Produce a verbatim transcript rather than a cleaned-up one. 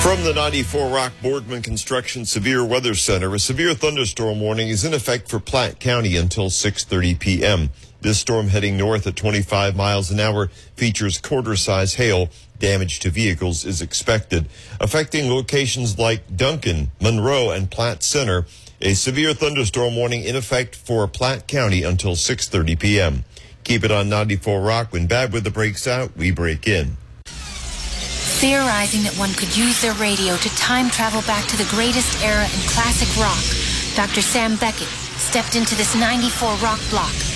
From the ninety-four Rock Boardman Construction Severe Weather Center, a severe thunderstorm warning is in effect for Platte County until six thirty p.m. This storm heading north at twenty-five miles an hour features quarter-size hail. Damage to vehicles is expected, affecting locations like Duncan, Monroe, and Platte Center. A severe thunderstorm warning in effect for Platte County until six thirty p.m. Keep it on ninety-four Rock. When bad weather breaks out, we break in. Theorizing that one could use their radio to time travel back to the greatest era in classic rock, Doctor Sam Beckett stepped into this ninety-four Rock block